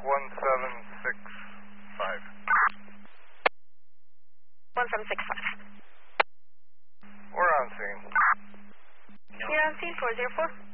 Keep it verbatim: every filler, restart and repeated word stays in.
one seven six five. one seven six five. We're on scene. You're on scene four zero four.